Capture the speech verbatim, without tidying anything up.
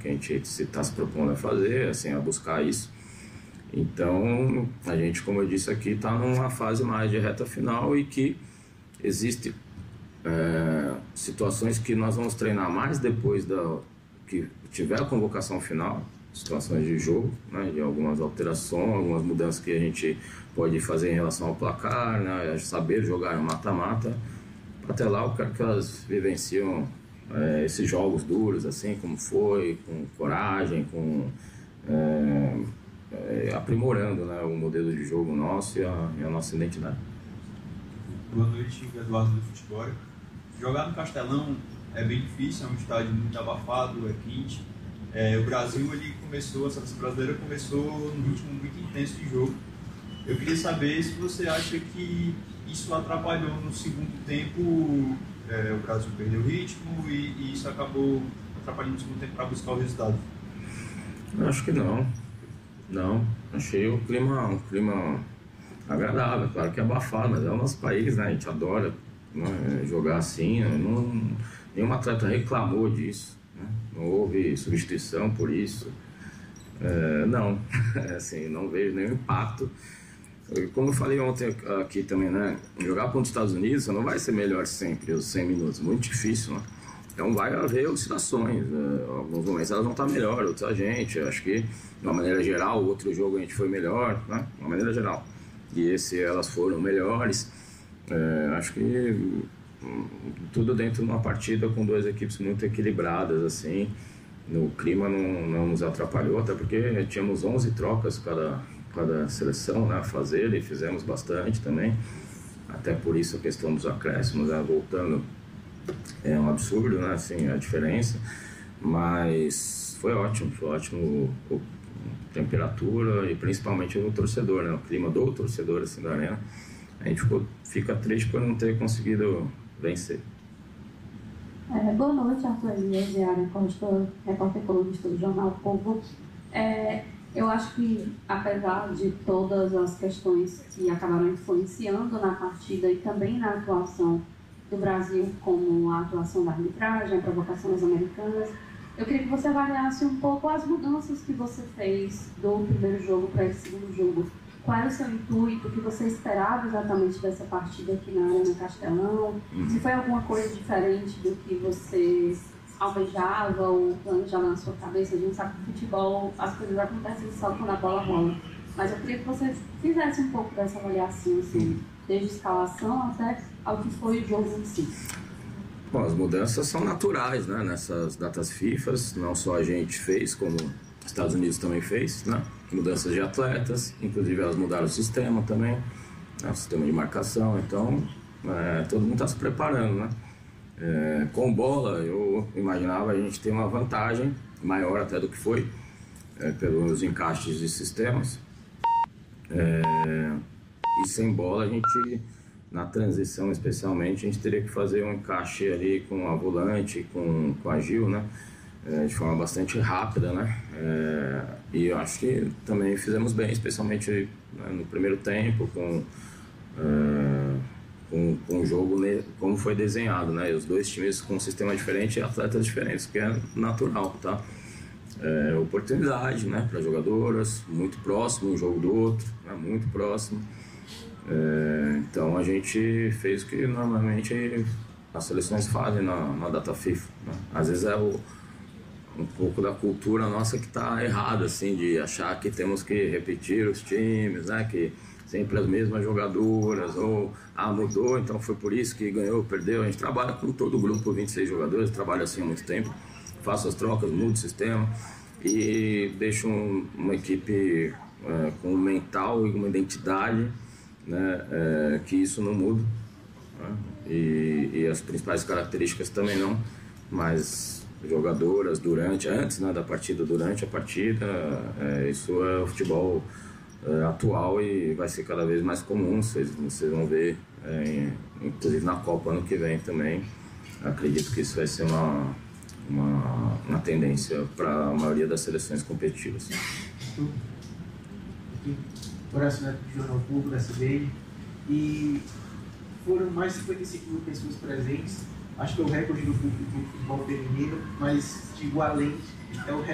que a gente se está se propondo a fazer, assim, a buscar isso. Então, a gente, como eu disse aqui, está numa fase mais de reta final e que existe é, situações que nós vamos treinar mais depois da que tiver a convocação final, situações de jogo, né, de algumas alterações, algumas mudanças que a gente pode fazer em relação ao placar, né, saber jogar em mata-mata. Até lá eu quero que elas vivenciam é, esses jogos duros, assim como foi, com coragem, com é, é, aprimorando, né, o modelo de jogo nosso e a, e a nossa identidade. Boa noite, Eduardo do Futebol. Jogar no Castelão é bem difícil, é um estádio muito abafado, é quente. É, o Brasil ele começou, a seleção brasileira começou num ritmo muito intenso de jogo. Eu queria saber se você acha que isso atrapalhou no segundo tempo, é, o Brasil perdeu o ritmo e, e isso acabou atrapalhando no segundo tempo para buscar o resultado. Eu acho que não, não. Achei o clima, um clima agradável, claro que é abafado, mas é o nosso país, né? A gente adora, né, jogar assim, não, nenhum atleta reclamou disso, né? Não houve substituição por isso, é, não, assim, não vejo nenhum impacto. Como eu falei ontem aqui também, né, jogar contra os Estados Unidos você não vai ser melhor sempre os cem minutos, muito difícil, né? Então vai haver oscilações, né? Alguns momentos elas vão estar melhor, outros a gente, acho que de uma maneira geral, o outro jogo a gente foi melhor, né, de uma maneira geral, e esse elas foram melhores, é, acho que tudo dentro de uma partida com duas equipes muito equilibradas, assim, no clima não, não nos atrapalhou, até porque tínhamos onze trocas cada cada seleção, né, a fazer, e fizemos bastante também, até por isso a questão dos acréscimos, né, voltando, é um absurdo, né, assim, a diferença, mas foi ótimo, foi ótimo a temperatura e principalmente no torcedor, né, o clima do torcedor, assim, da arena. A gente ficou, fica triste por não ter conseguido vencer. É, boa noite, Arthur Elias, Diário Costa, repórter colunista do Jornal O Povo. É, Eu acho que, apesar de todas as questões que acabaram influenciando na partida e também na atuação do Brasil, como a atuação da arbitragem, a provocação das americanas, eu queria que você avaliasse um pouco as mudanças que você fez do primeiro jogo para esse segundo jogo. Qual era o seu intuito, o que você esperava exatamente dessa partida aqui na Arena Castelão? Uhum. Se foi alguma coisa diferente do que você almejava ou planejava na sua cabeça. A gente sabe que no futebol as coisas acontecem só quando a bola rola, mas eu queria que você fizesse um pouco dessa avaliação, assim, desde a escalação até ao que foi o jogo em si. Bom, as mudanças são naturais, né, nessas datas FIFA, não só a gente fez, como os Estados Unidos também fez, né, mudanças de atletas, inclusive elas mudaram o sistema também, né, o sistema de marcação, então é, todo mundo está se preparando, né. É, com bola, eu imaginava a gente ter uma vantagem maior até do que foi, é, pelos encaixes de sistemas, é, e sem bola a gente, na transição especialmente, a gente teria que fazer um encaixe ali com a volante, com, com a Gil, né, é, de forma bastante rápida, né, é, e eu acho que também fizemos bem, especialmente, né, no primeiro tempo, com... É, com, com o jogo como foi desenhado, né? E os dois times com um sistema diferente e atletas diferentes, que é natural, tá? É, oportunidade, né, para jogadoras, muito próximo um jogo do outro, né, muito próximo. É, então a gente fez o que normalmente as seleções fazem na, na data FIFA, né? Às vezes é o, um pouco da cultura nossa que está errada, assim, de achar que temos que repetir os times, né, que sempre as mesmas jogadoras, ou ah, mudou, então foi por isso que ganhou, perdeu. A gente trabalha com todo o grupo, vinte e seis jogadores, trabalha assim há muito tempo, faço as trocas, mudo o sistema e deixo um, uma equipe é, com um mental e uma identidade, né, é, que isso não muda, né, e, e as principais características também não, mas jogadoras durante, antes, né, da partida, durante a partida, é, isso é o futebol atual e vai ser cada vez mais comum, vocês, vocês vão ver, é, inclusive na Copa ano que vem também. Acredito que isso vai ser uma, uma, uma tendência para a maioria das seleções competitivas. Próximo do Jornal Público da C B N, e foram mais de cinquenta e cinco mil pessoas presentes, acho que é o recorde do público do futebol feminino, mas digo além, é o